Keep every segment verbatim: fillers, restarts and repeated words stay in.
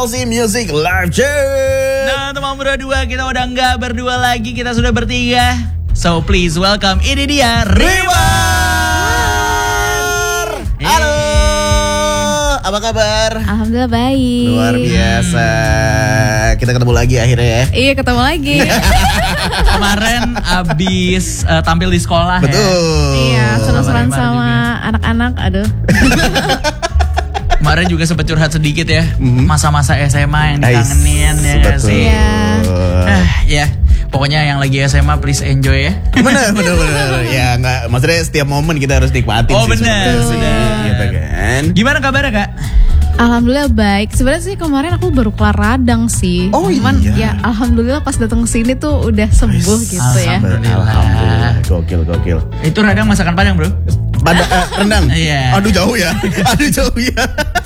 Aussie Music Live Chat. Nah teman berdua, kita udah nggak berdua lagi, kita sudah bertiga. So please welcome, ini dia Rimar. Halo, apa kabar? Alhamdulillah baik. Luar biasa. Kita ketemu lagi akhirnya ya. Iya ketemu lagi. Kemarin abis uh, tampil di sekolah. Betul. Iya seru-seruan Sama sama anak-anak. Aduh. Kemarin juga sempat curhat sedikit ya, Mhm. masa-masa S M A yang Ais, dikangenin ya nggak betul. sih. Iya. Ah, ya, pokoknya yang lagi S M A please enjoy ya. Bener, bener, bener. Ya nggak, maksudnya setiap momen kita harus nikmatin. Oh, sih bener, sebenarnya sih, bener. gitu kan. Gimana kabarnya Kak? Alhamdulillah baik. Sebenarnya sih kemarin aku baru kelar radang sih. Oh, Cuman iya. ya alhamdulillah pas datang ke sini tuh udah sembuh gitu ya. Alhamdulillah. Alhamdulillah, gokil, gokil. Itu radang masakan Padang bro. Pada eh, rendang. Iya. Aduh jauh ya. Aduh jauh ya.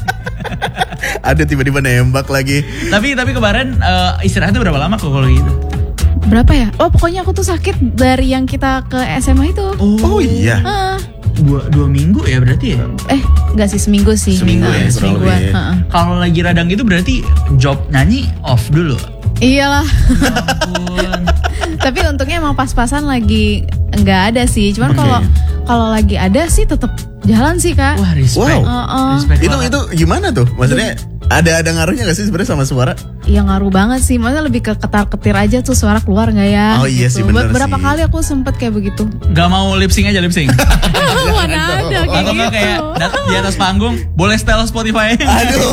Aduh tiba-tiba nembak lagi. Tapi tapi kemarin uh, istirahatnya berapa lama kok kalau gitu? Berapa ya? Oh pokoknya aku tuh sakit dari yang kita ke S M A itu. Oh iya. Ah, Dua, dua minggu ya berarti ya? eh nggak sih seminggu sih. Seminggu Ah, ya, kurang semingguan. lebih. Heeh. Kalau lagi radang gitu berarti job nyanyi off dulu. Iyalah. Ampun. Tapi untungnya emang pas-pasan lagi nggak ada sih. Cuman Oke. kalau kalau lagi ada sih tetap jalan sih Kak. Wah respect. Wow. Heeh. Respect Itu banget. itu gimana tuh? Maksudnya ada ada ngaruhnya gak sih sebenarnya sama suara? Iya ngaruh banget sih. Maksudnya lebih ke ketar-ketir aja tuh suara keluar nggak ya? Oh iya sih, bener Beberapa sih. kali aku sempet kayak begitu. Gak mau lip sync aja lip sync. Mana ada kayak Atau nggak gitu. kayak dat- di atas panggung boleh setel Spotify. Aduh.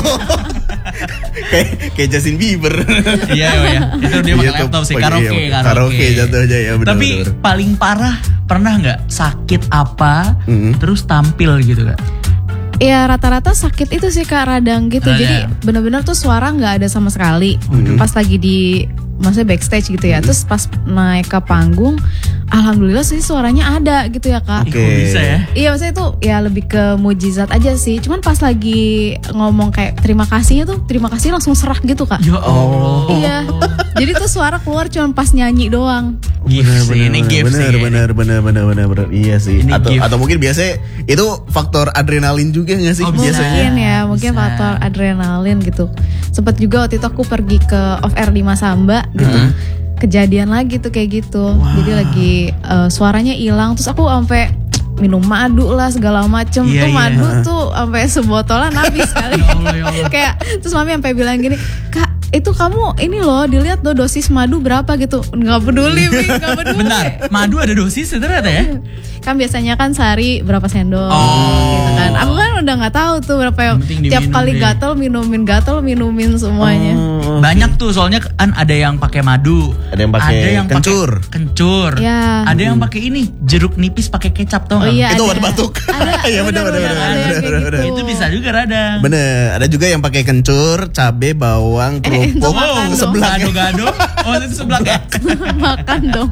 kayak kayak Justin Bieber. Iya iya. Itu dia pakai Iya tuh, laptop sih pakai- karaoke iya, karaoke. karaoke jatuhnya, ya, benar, Tapi benar. paling parah pernah nggak sakit apa Mhm. terus tampil gitu Kak? Iya rata-rata sakit itu sih Kak radang gitu. Radang. Jadi benar-benar tuh suara nggak ada sama sekali. Pas lagi di maksudnya backstage gitu ya. Terus pas naik ke panggung, alhamdulillah sih suaranya ada gitu ya Kak. Ih, kok bisa ya? Iya maksudnya itu ya lebih ke mujizat aja sih. Cuman pas lagi ngomong kayak terima kasihnya tuh terima kasih langsung serak gitu Kak. Ya Allah. Iya. Jadi tuh suara keluar cuma pas nyanyi doang. Gift sih, ini gift sih. bener, bener, bener, bener, bener, bener, iya sih. Ini Atau gift. atau mungkin biasanya itu faktor adrenalin juga nggak sih Oh, bisa. biasanya? Mungkin ya, mungkin Bisa. faktor adrenalin gitu. Sempet juga waktu itu aku pergi ke off air di Masamba gitu. Hmm. Kejadian lagi tuh kayak gitu. Jadi lagi eh, suaranya hilang terus aku sampai minum madu lah segala macem. Iya, tuh iya. madu tuh sampai sebotolan habis kali. Ya Allah, ya Allah. Kayak terus mami sampai bilang gini, "Kak, itu kamu ini loh dilihat loh dosis madu berapa gitu." Nggak peduli, Mi, nggak peduli. Bentar, madu ada dosis ternyata ya? Kan biasanya kan sehari berapa sendok Oh. gitu kan. Aku kan udah nggak tahu tuh berapa yang Yang penting tiap diminum kali deh. gatel minumin gatel minumin semuanya. Oh, Banyak tuh soalnya kan ada yang pakai madu, Ada yang pakai kencur. kencur, Ya. ada yang pakai ini jeruk nipis pakai kecap tau Oh nggak? iya Itu ada. obat batuk. Ada. Iya, benar, benar, benar, benar, ada yang benar, kayak benar, gitu. Itu bisa juga radang. Bener, ada juga yang pakai kencur, cabe, bawang, Eh, itu kerupuk, makan dong. seblak ya. Gado-gado. Oh itu seblak ya. Makan dong.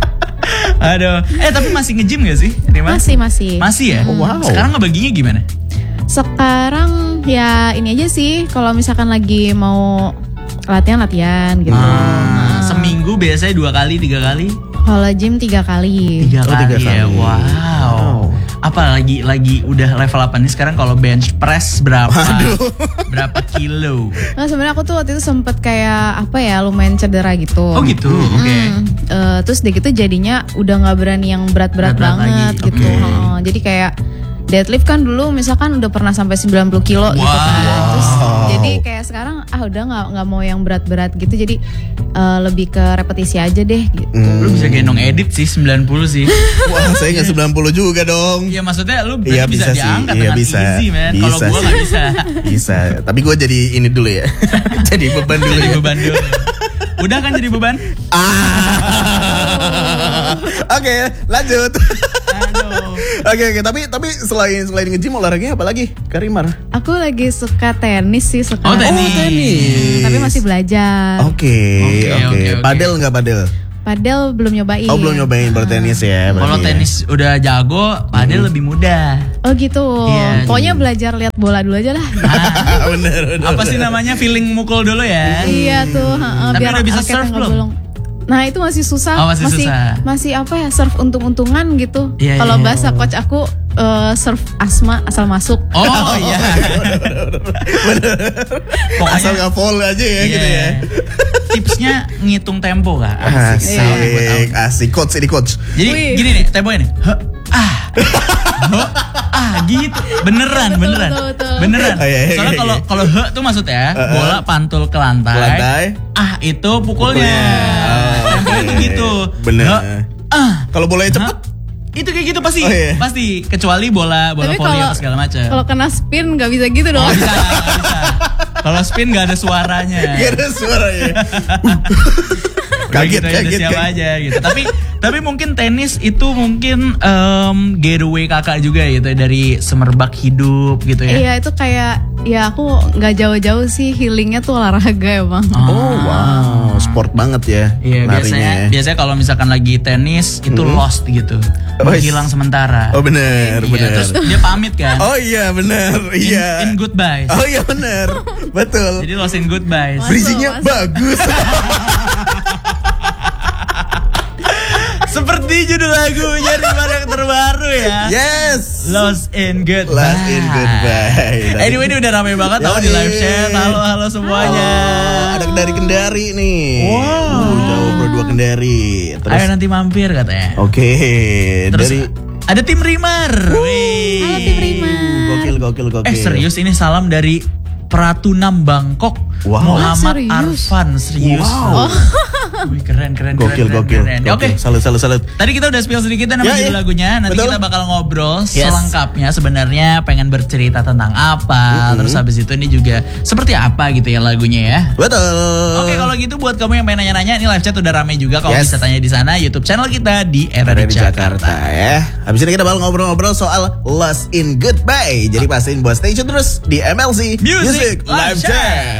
Aduh. Eh tapi masih nge-gym gak sih? Rima? Masih masih. Masih ya? Oh, wow. Sekarang ngebaginya gimana? Sekarang ya ini aja sih kalau misalkan lagi mau latihan-latihan gitu. Ah, seminggu biasanya dua kali, tiga kali? Kalau gym tiga kali. Tiga Oh, kali tiga ya. kali. Wow. Wow. Apa lagi lagi udah level apa nih sekarang kalau bench press berapa? Berapa kilo? Nah sebenarnya aku tuh waktu itu sempet kayak apa ya lumayan cedera gitu. Oh gitu. Oke. Hmm, eh, terus deh gitu jadinya udah nggak berani yang berat-berat Berat-berat banget lagi, gitu. oke. Heeh, jadi kayak deadlift kan dulu misalkan udah pernah sampai sembilan puluh kilo gitu kan. Wow. Terus jadi kayak sekarang ah udah nggak nggak mau yang berat-berat gitu. Jadi eh, lebih ke repetisi aja deh gitu. Lu bisa gendong edit sih sembilan puluh sih. Wah, saya nggak sembilan puluh juga dong. Iya maksudnya lu berarti Iya, bisa, bisa sih. diangkat Iya, dengan bisa. easy man. Kalau Bisa gua sih. nggak bisa. Bisa, tapi gue jadi ini dulu ya. Jadi beban dulu Jadi ya. beban dulu. Udah kan jadi beban? Ah. Oke, lanjut. Aduh. Oke, oke, tapi tapi selain selain nge-gym olahraganya apa lagi? Karimar. Aku lagi suka tenis sih suka. Oh, tenis. Oh, tenis. Tapi masih belajar. Oke, Oke, oke. oke, oke. Padel nggak padel? Padel belum nyobain. Oh, belum nyobain bertenis ya. berarti Kalau ya. tenis udah jago, padel lebih mudah. Oh gitu. Iya. Pokoknya belajar lihat bola dulu aja lah. Ah, bener, bener. apa sih namanya feeling mukul dulu ya? Iya tuh. heeh, Tapi biar udah bisa raketnya surf nggak belum? bolong. Nah itu masih susah. Oh, masih susah. masih apa ya surf untung-untungan gitu. Iya, Kalau iya. bahasa coach aku eh, surf asma asal masuk. Oh iya. Pokoknya Asal nggak foul aja ya gitu ya. Tipsnya ngitung tempo kak. Asik, asik, asik. Coach ini coach. Jadi Wih. gini nih temponya nih. He, ah, he, ah gitu. Beneran, Betul, beneran, betul, betul. beneran. Oh, iya, iya, Soalnya iya. kalau kalau he tuh maksudnya Uh-uh. bola pantul ke lantai. Ke lantai. Ah itu pukulnya. Pukulnya. Oh, Temponya tuh oke. gitu. Bener. He, ah, Kalau bolanya cepet, Hah? Itu kayak gitu pasti, Oh, iya. pasti kecuali bola bola Tapi volley kalau atau segala macam. kalau kena spin nggak bisa gitu dong. Oh, bisa, nggak bisa. Kalau spin nggak ada suaranya. gak ada suaranya. Udah Kaget, gitu aja, udah kaget, siap kaget. aja gitu. Tapi tapi mungkin tenis itu mungkin em, getaway kakak juga gitu dari semerbak hidup gitu ya. Iya itu kayak ya aku nggak jauh-jauh sih healingnya tuh olahraga emang. Oh wow, sport banget ya. Iya larinya biasanya ya. biasanya kalau misalkan lagi tenis itu Hmm. lost gitu, Oh, menghilang sementara. Oh bener, Iya, bener. terus dia pamit kan. Oh iya bener, in, iya. in goodbye. Oh iya bener, betul. Jadi lost in goodbye. Masuk, Bridging-nya masuk. bagus. Seperti judul lagunya di yang terbaru ya. Yes. Lost in Goodbye. Lost in Goodbye. Anyway ini udah rame banget tau di Yoi. live chat. Halo halo semuanya. Oh, ada dari Kendari nih. Wow. Uh, jauh bro dua Kendari. Terus Ayo nanti mampir katanya. Oke, Terus dari ada tim Rimar. Wih. Halo tim Rima. gokil gokil gokil. Eh serius ini salam dari Pratunam Bangkok. Wow. Muhammad Ah, serius? Arfan serius. Wow. Wih keren keren Gokil keren, gokil. keren, keren. gokil. Oke. Salut salut salut. Tadi kita udah spill sedikit nama Ya, judul ya. lagunya. Nanti Betul. kita bakal ngobrol Yes. selengkapnya sebenarnya pengen bercerita tentang apa. Mm-hmm. Terus habis itu ini juga seperti apa gitu ya lagunya ya. Betul. Oke kalau gitu buat kamu yang pengen nanya-nanya ini live chat udah rame juga. Kalau Yes. bisa tanya di sana YouTube channel kita di Era Ada di di Jakarta. Jakarta ya. Habis ini kita bakal ngobrol-ngobrol soal Lost in Goodbye. Jadi pastiin buat stay tune terus di M L C Music Live Live Chat.